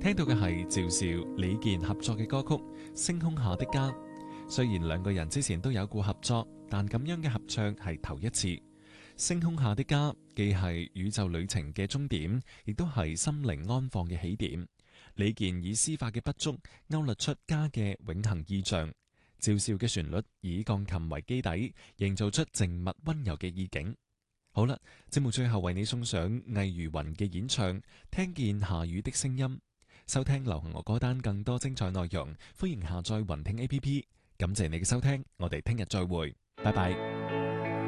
聽到嘅係趙少、李健合作嘅歌曲《星空下的家》。雖然兩個人之前都有過合作，但咁樣嘅合唱係頭一次。《星空下的家》既係宇宙旅程嘅終點，亦都係心靈安放嘅起點。李健以絲化嘅筆觸勾勒出家嘅永恆意象，趙少嘅旋律以鋼琴為基底，營造出靜默溫柔嘅意境。好啦，節目最後為你送上魏如雲嘅演唱《聽見下雨的聲音》。收聽流行樂歌單更多精彩內容，歡迎下載雲聽 APP。感謝你嘅收聽，我哋聽日再會，拜拜。